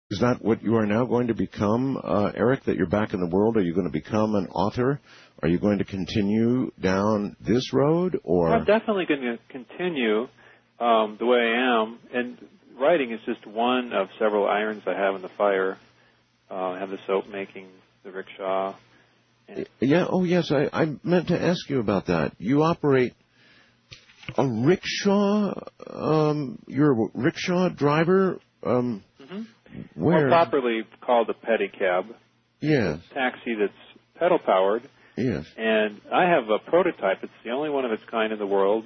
Is that what you are now going to become, Eric, that you're back in the world? Are you going to become an author? Are you going to continue down this road? Or I'm definitely going to continue the way I am. And writing is just one of several irons I have in the fire. I have the soap making, the rickshaw. Yeah, oh, yes, I meant to ask you about that. You operate a rickshaw? You're a rickshaw driver? Where? More properly called a pedicab. Yes. A taxi that's pedal-powered. Yes. And I have a prototype. It's the only one of its kind in the world.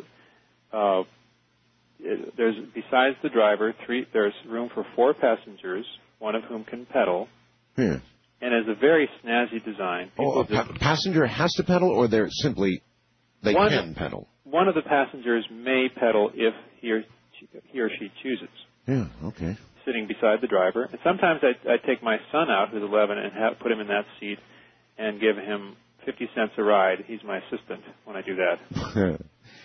There's, besides the driver, there's room for 4 passengers, one of whom can pedal. Yes. And it's a very snazzy design. A passenger has to pedal, or they can pedal? One of the passengers may pedal if he or she chooses. Yeah, okay. Sitting beside the driver. And sometimes I take my son out, who's 11, and put him in that seat and give him 50 cents a ride. He's my assistant when I do that.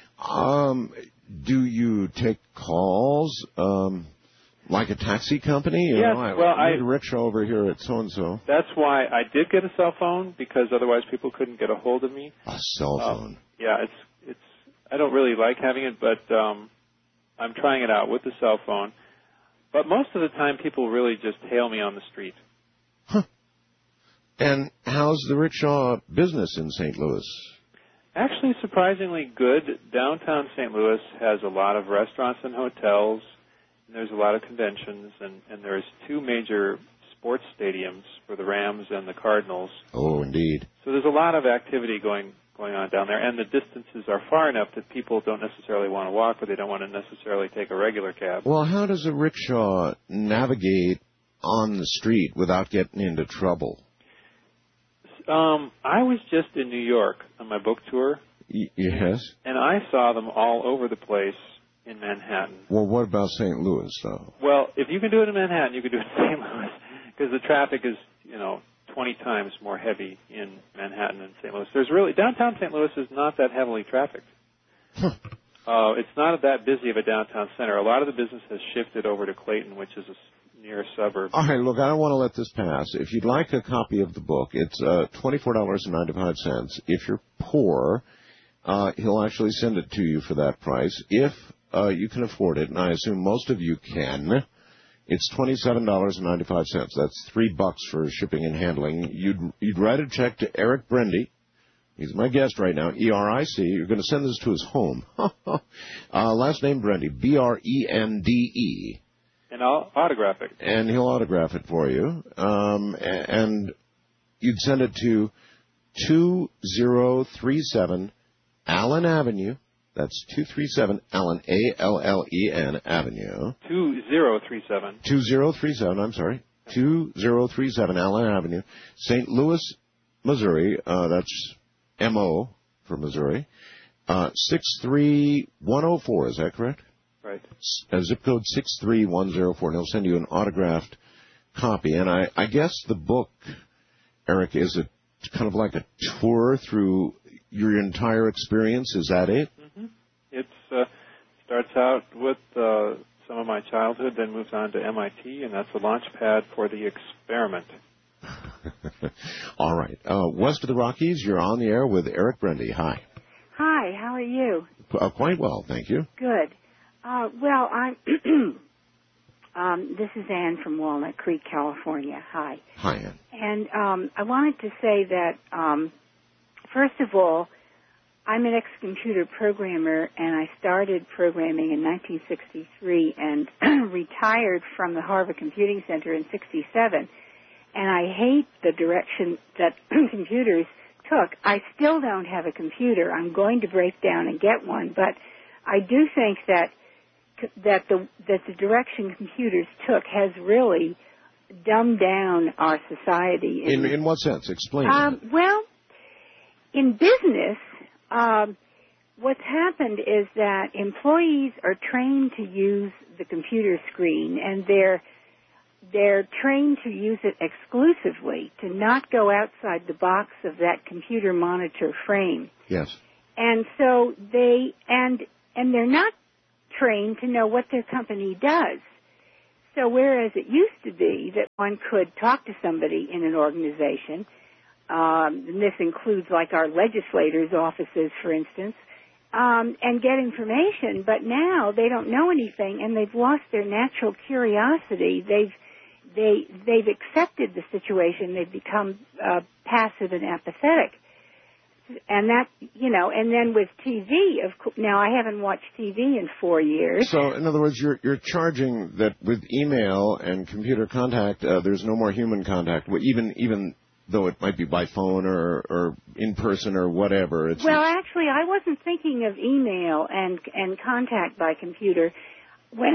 Do you take calls like a taxi company? Yes, I need a rickshaw over here at so-and-so. That's why I did get a cell phone, because otherwise people couldn't get a hold of me. A cell phone? Yeah, it's. I don't really like having it, but I'm trying it out with the cell phone. But most of the time people really just hail me on the street. Huh. And how's the rickshaw business in St. Louis? Actually, surprisingly good. Downtown St. Louis has a lot of restaurants and hotels, and there's a lot of conventions, and there's 2 major sports stadiums for the Rams and the Cardinals. Oh, indeed. So there's a lot of activity going on down there, and the distances are far enough that people don't necessarily want to walk, or they don't want to necessarily take a regular cab. Well, how does a rickshaw navigate on the street without getting into trouble? I was just in New York on my book tour. Yes. And I saw them all over the place in Manhattan. Well, what about St. Louis, though? Well, if you can do it in Manhattan, you can do it in St. Louis, because the traffic is, 20 times more heavy in Manhattan than St. Louis. Downtown St. Louis is not that heavily trafficked. It's not that busy of a downtown center. A lot of the business has shifted over to Clayton, which is a near suburb. All right, look, I don't want to let this pass. If you'd like a copy of the book, it's $24.95. If you're poor, he'll actually send it to you for that price. If you can afford it, and I assume most of you can, it's $27.95. That's $3 for shipping and handling. You'd write a check to Eric Brendy. He's my guest right now, E-R-I-C. You're going to send this to his home. Last name Brendy, B-R-E-N-D-E. And I'll autograph it. And he'll autograph it for you. And you'd send it to 2037 Allen Avenue. That's 237 Allen, A-L-L-E-N Avenue. 2037. 2037, I'm sorry. 2037 Allen Avenue, St. Louis, Missouri. That's M-O for Missouri. 63104, is that correct? Right. Zip code 63104, and he'll send you an autographed copy. And I guess the book, Eric, is it kind of like a tour through your entire experience? Is that it? Mm-hmm. It starts out with some of my childhood, then moves on to MIT, and that's the launch pad for the experiment. All right. West of the Rockies, you're on the air with Eric Brendy. Hi. Hi, how are you? Quite well, thank you. Good. Well, I'm this is Ann from Walnut Creek, California. Hi. Hi, Ann. And I wanted to say that, first of all, I'm an ex-computer programmer, and I started programming in 1963 and retired from the Harvard Computing Center in 67. And I hate the direction that computers took. I still don't have a computer. I'm going to break down and get one, but I do think that the direction computers took has really dumbed down our society. In what sense? Explain. Well, in business, what's happened is that employees are trained to use the computer screen, and they're trained to use it exclusively, to not go outside the box of that computer monitor frame. Yes. And so they're not trained to know what their company does. So whereas it used to be that one could talk to somebody in an organization, and this includes like our legislators' offices, for instance, and get information. But now they don't know anything, and they've lost their natural curiosity. They've accepted the situation. They've become passive and apathetic. And that, and then with TV, now I haven't watched TV in 4 years. So, in other words, you're charging that with email and computer contact, there's no more human contact, even though it might be by phone or in person or whatever. Well, actually, I wasn't thinking of email and contact by computer. When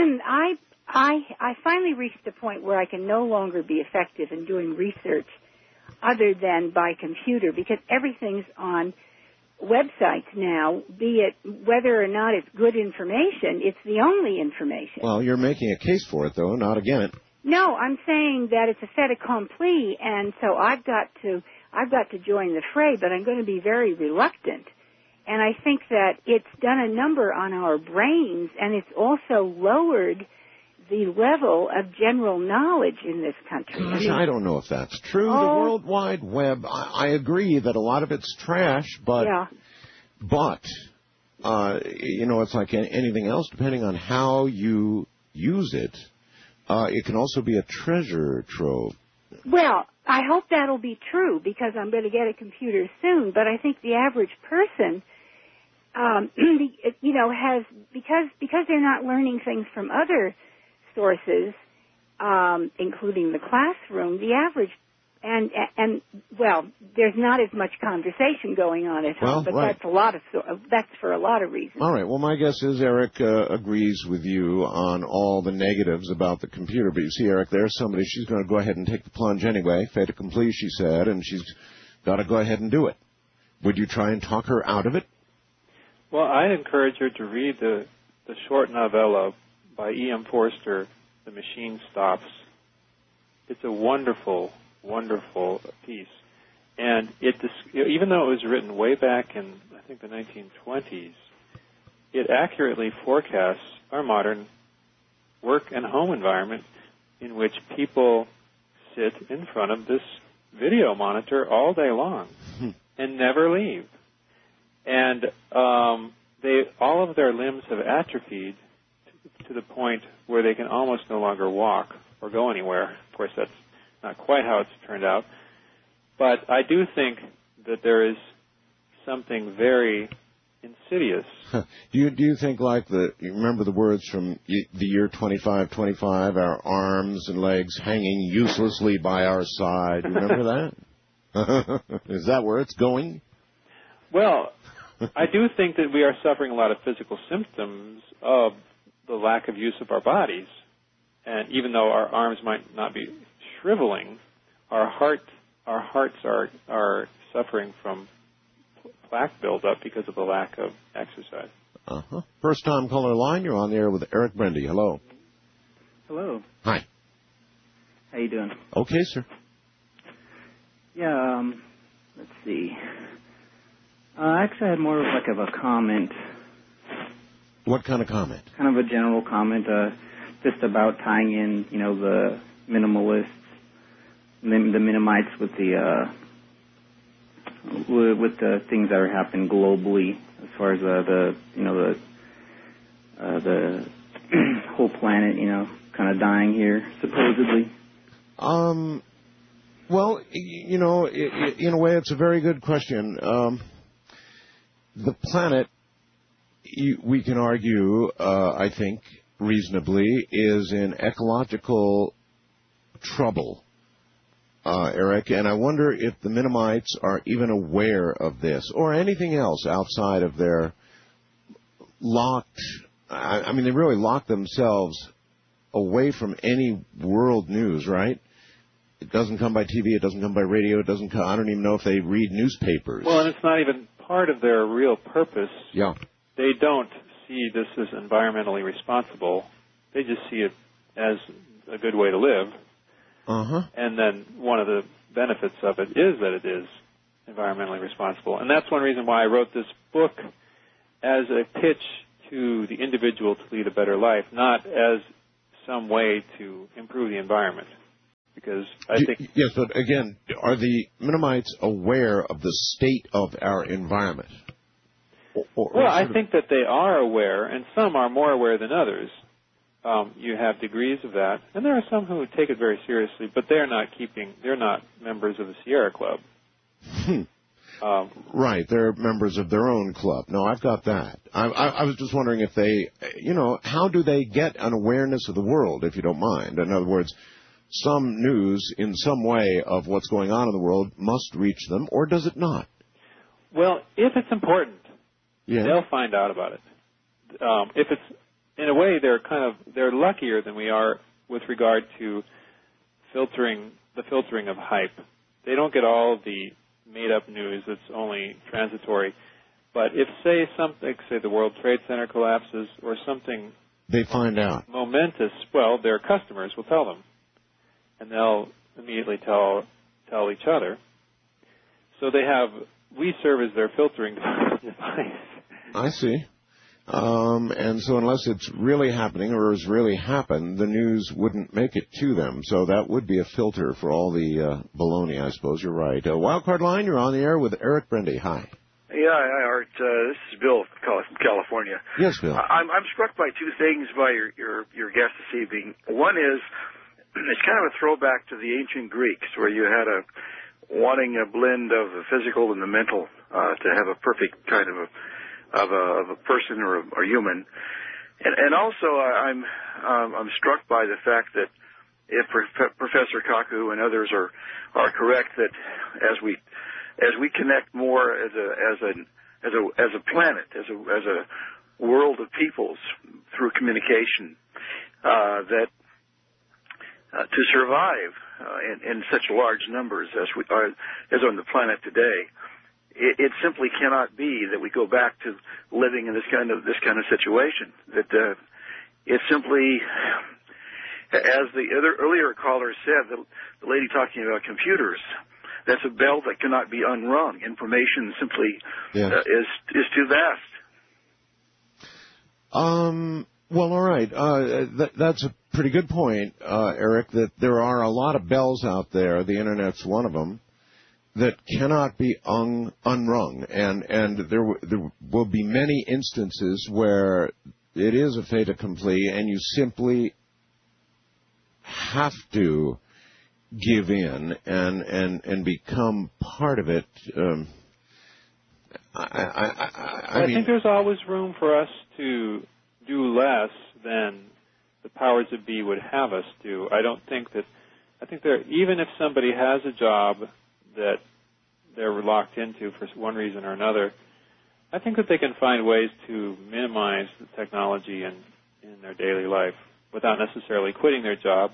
I finally reached the point where I can no longer be effective in doing research other than by computer, because everything's on websites now, be it whether or not it's good information, it's the only information. Well, you're making a case for it, though, not against it. No, I'm saying that it's a fait accompli, and so I've got to join the fray, but I'm going to be very reluctant. And I think that it's done a number on our brains, and it's also lowered the level of general knowledge in this country. Gosh, I don't know if that's true. The World Wide Web, I agree that a lot of it's trash, but it's like anything else. Depending on how you use it, it can also be a treasure trove. Well, I hope that'll be true, because I'm going to get a computer soon, but I think the average person, has, because they're not learning things from other sources, including the classroom, the average, and there's not as much conversation going on at home, but right. That's for a lot of reasons. All right. Well, my guess is Eric agrees with you on all the negatives about the computer. But you see, Eric, there's somebody, she's going to go ahead and take the plunge anyway. Fait accompli, she said, and she's got to go ahead and do it. Would you try and talk her out of it? Well, I'd encourage her to read the short novella by E.M. Forster, The Machine Stops. It's a wonderful, wonderful piece. And even though it was written way back in, I think, the 1920s, it accurately forecasts our modern work and home environment in which people sit in front of this video monitor all day long and never leave. And all of their limbs have atrophied to the point where they can almost no longer walk or go anywhere. Of course, that's not quite how it's turned out. But I do think that there is something very insidious. Do you think you remember the words from the year 2525, our arms and legs hanging uselessly by our side? You remember that? Is that where it's going? Well, I do think that we are suffering a lot of physical symptoms of the lack of use of our bodies. And even though our arms might not be shriveling, our hearts are suffering from plaque buildup because of the lack of exercise. First time caller line, you're on the air with Eric Brendy. Hello. Hello. Hi. How you doing? Okay, sir. Yeah, let's see. Actually, I had more of a comment. What kind of comment? Kind of a general comment, just about tying in, the minimalists, the Minimites with the things that are happening globally, as far as the whole planet, kind of dying here, supposedly. Well, in a way, it's a very good question. The planet, we can argue, I think, reasonably, is in ecological trouble, Eric, and I wonder if the Minimites are even aware of this or anything else outside of their locked, they really lock themselves away from any world news, right? It doesn't come by TV, it doesn't come by radio, it doesn't come, I don't even know if they read newspapers. Well, and it's not even part of their real purpose. Yeah. They don't see this as environmentally responsible. They just see it as a good way to live. And then one of the benefits of it is that it is environmentally responsible. And that's one reason why I wrote this book as a pitch to the individual to lead a better life, not as some way to improve the environment. because I think... Yes, but again, are the Mennonites aware of the state of our environment? Well, I think that they are aware, and some are more aware than others. You have degrees of that, and there are some who take it very seriously, but they're not members of the Sierra Club. Right, they're members of their own club. No, I've got that. I was just wondering if they, how do they get an awareness of the world, if you don't mind? In other words, some news in some way of what's going on in the world must reach them, or does it not? Well, if it's important, they'll find out about it. If it's, in a way, they're luckier than we are with regard to the filtering of hype. They don't get all the made-up news that's only transitory. But if, say the World Trade Center collapses or something... They find out. ...momentous, well, their customers will tell them. And they'll immediately tell each other. So we serve as their filtering device. I see. And so unless it's really happening or has really happened, the news wouldn't make it to them. So that would be a filter for all the baloney, I suppose. You're right. Wildcard Line, you're on the air with Eric Brendy. Hi. Yeah, hi, Art. This is Bill calling from California. Yes, Bill. I'm struck by two things by your guest this evening. One is it's kind of a throwback to the ancient Greeks, where you had wanting a blend of the physical and the mental to have a perfect kind of a person or a human, and also I'm struck by the fact that if Professor Kaku and others are correct, that as we connect more as a planet, as a world of peoples through communication, that to survive in such large numbers as on the planet today. It simply cannot be that we go back to living in this kind of situation. That it simply, as the earlier caller said, the lady talking about computers, that's a bell that cannot be unrung. Information simply is too vast. Well, all right. That's a pretty good point, Eric. That there are a lot of bells out there. The Internet's one of them. That cannot be unrung, and there will be many instances where it is a fait accompli, and you simply have to give in and become part of it. I think there's always room for us to do less than the powers that be would have us do. I think even if somebody has a job that they're locked into for one reason or another, I think that they can find ways to minimize the technology in their daily life without necessarily quitting their job.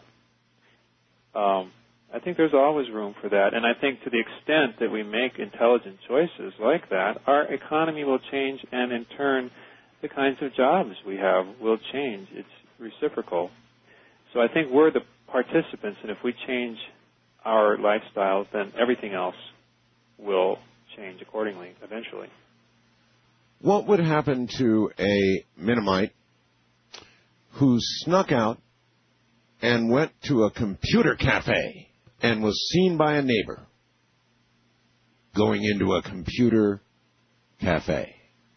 I think there's always room for that. And I think to the extent that we make intelligent choices like that, our economy will change, and in turn, the kinds of jobs we have will change. It's reciprocal. So I think we're the participants, and if we change our lifestyles, then everything else will change accordingly eventually. What would happen to a Mennonite who snuck out and went to a computer cafe and was seen by a neighbor going into a computer cafe?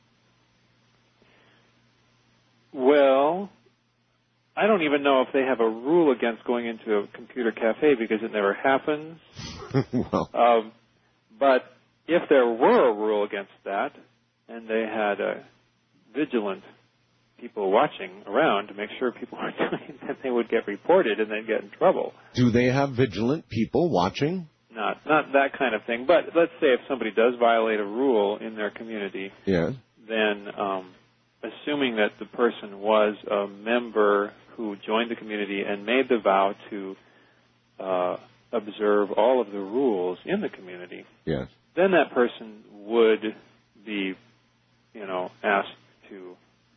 Well, I don't even know if they have a rule against going into a computer cafe because it never happens. Well. But if there were a rule against that, and they had vigilant people watching around to make sure people were doing it, then they would get reported and they'd get in trouble. Do they have vigilant people watching? Not that kind of thing. But let's say if somebody does violate a rule in their community, then assuming that the person was a member who joined the community and made the vow to observe all of the rules in the community, then that person would be, asked to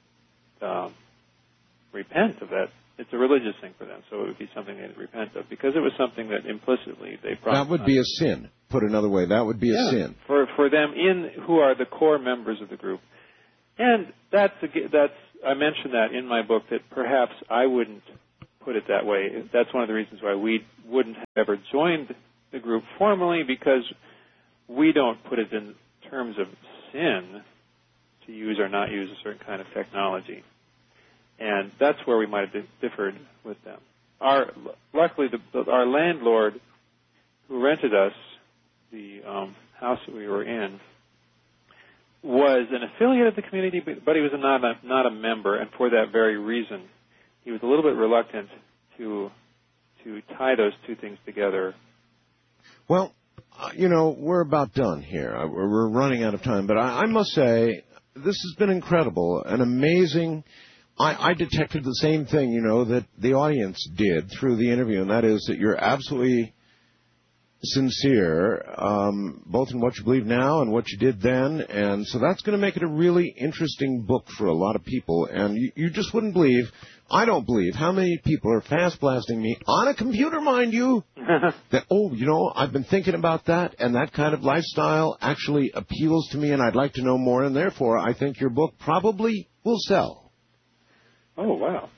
repent of that. It's a religious thing for them, so it would be something they'd repent of because it was something that implicitly they promised. That would be a sin. Put another way, that would be a sin for them who are the core members of the group. And that's I mentioned that in my book that perhaps I wouldn't put it that way. That's one of the reasons why we wouldn't have ever joined the group formally, because we don't put it in terms of sin to use or not use a certain kind of technology. And that's where we might have differed with them. Luckily, our landlord who rented us the house that we were in was an affiliate of the community, but he was not a member, and for that very reason, he was a little bit reluctant to tie those two things together. Well, we're about done here. We're running out of time, but I must say, this has been incredible and amazing. I detected the same thing, that the audience did through the interview, and that is that you're absolutely sincere, both in what you believe now and what you did then, and so that's going to make it a really interesting book for a lot of people, and you just wouldn't believe, I don't believe, how many people are fast blasting me, on a computer, mind you, that, I've been thinking about that, and that kind of lifestyle actually appeals to me, and I'd like to know more, and therefore I think your book probably will sell. Oh, wow.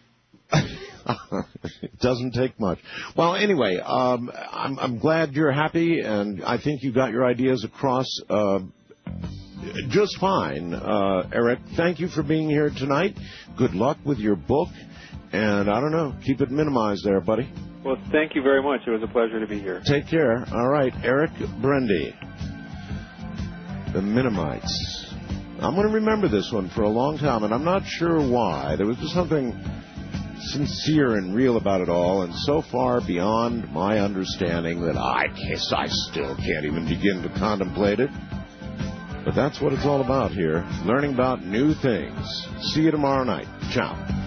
It doesn't take much. Well, anyway, I'm glad you're happy, and I think you got your ideas across just fine. Eric, thank you for being here tonight. Good luck with your book, and I don't know, keep it minimized there, buddy. Well, thank you very much. It was a pleasure to be here. Take care. All right, Eric Brendy, The Minimites. I'm going to remember this one for a long time, and I'm not sure why. There was just something sincere and real about it all, and so far beyond my understanding that I guess I still can't even begin to contemplate it. But that's what it's all about here, learning about new things. See you tomorrow night. Ciao.